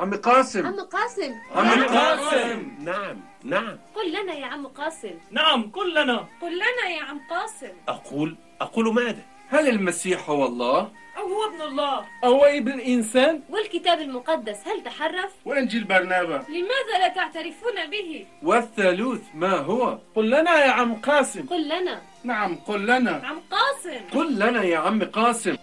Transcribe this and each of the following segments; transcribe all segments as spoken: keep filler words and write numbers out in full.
عم قاسم. عم قاسم. عم قاسم. نعم نعم. قل لنا يا عم قاسم. نعم قل لنا. قل لنا يا عم قاسم. أقول أقول ماذا؟ هل المسيح هو الله؟ أو هو ابن الله؟ أو ابن الإنسان؟ والكتاب المقدس هل تحرف؟ وإنجيل برنابا لماذا لا تعترفون به؟ والثالوث ما هو؟ قل لنا يا عم قاسم. قل لنا. نعم قل لنا. عم قاسم. قل لنا يا عم قاسم.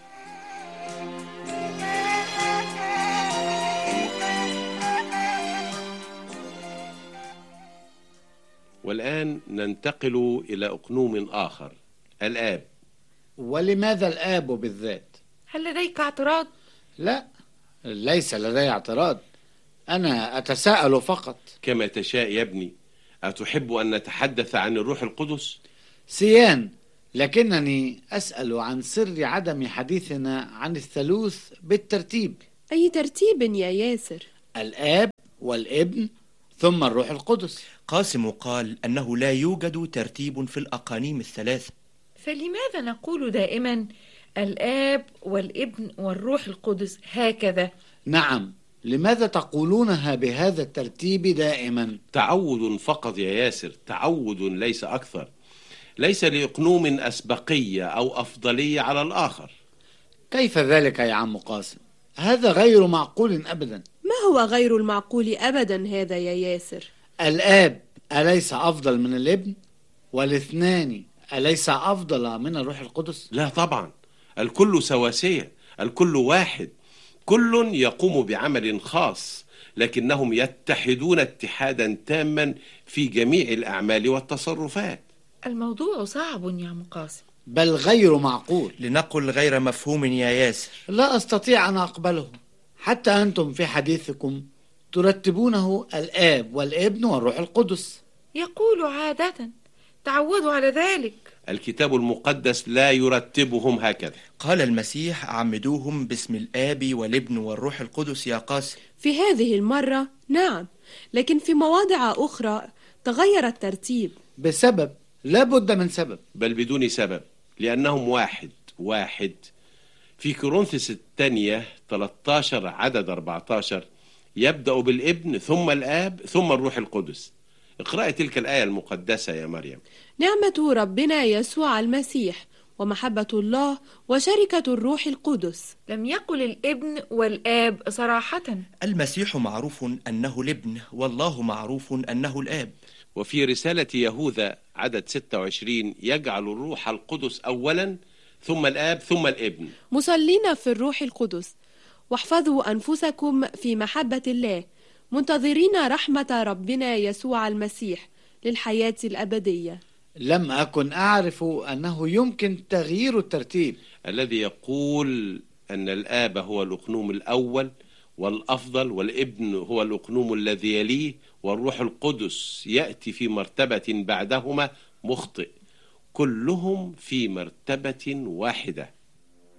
والآن ننتقل إلى أقنوم آخر، الآب. ولماذا الآب بالذات؟ هل لديك اعتراض؟ لا، ليس لدي اعتراض، أنا أتساءل فقط. كما تشاء يا ابني. أتحب أن نتحدث عن الروح القدس؟ سيان، لكنني أسأل عن سر عدم حديثنا عن الثالوث بالترتيب. أي ترتيب يا ياسر؟ الآب والابن ثم الروح القدس. قاسم قال أنه لا يوجد ترتيب في الأقانيم الثلاثة، فلماذا نقول دائما الآب والابن والروح القدس هكذا؟ نعم، لماذا تقولونها بهذا الترتيب دائما؟ تعود فقط يا ياسر، تعود ليس أكثر. ليس لإقنوم أسبقية أو أفضلية على الآخر. كيف ذلك يا عم قاسم؟ هذا غير معقول أبدا. ما هو غير المعقول أبدا هذا يا ياسر؟ الآب أليس أفضل من الابن؟ والاثنان أليس أفضل من الروح القدس؟ لا طبعا، الكل سواسية، الكل واحد، كل يقوم بعمل خاص، لكنهم يتحدون اتحادا تاما في جميع الأعمال والتصرفات. الموضوع صعب يا عم قاسم، بل غير معقول، لنقل غير مفهوم يا ياسر. لا أستطيع أن أقبله. حتى أنتم في حديثكم ترتبونه الآب والابن والروح القدس. يقول عادة، تعودوا على ذلك. الكتاب المقدس لا يرتبهم هكذا. قال المسيح عمدوهم باسم الآب والابن والروح القدس يا قاسم. في هذه المرة نعم، لكن في مواضع أخرى تغير الترتيب بسبب، لا بد من سبب، بل بدون سبب، لأنهم واحد واحد. في كورنثوس الثانية ثلاثة عشر عدد أربعة عشر يبدأ بالابن ثم الآب ثم الروح القدس. اقرأي تلك الآية المقدسة يا مريم. نعمة ربنا يسوع المسيح ومحبة الله وشركة الروح القدس. لم يقل الابن والآب صراحة. المسيح معروف أنه الابن، والله معروف أنه الآب. وفي رسالة يهوذا عدد ستة وعشرين يجعل الروح القدس أولا ثم الآب ثم الابن. مصلين في الروح القدس، واحفظوا أنفسكم في محبة الله، منتظرين رحمة ربنا يسوع المسيح للحياة الأبدية. لم أكن أعرف أنه يمكن تغيير الترتيب. الذي يقول أن الآب هو الأقنوم الأول والأفضل، والابن هو الأقنوم الذي يليه، والروح القدس يأتي في مرتبة بعدهما مخطئ. كلهم في مرتبة واحدة.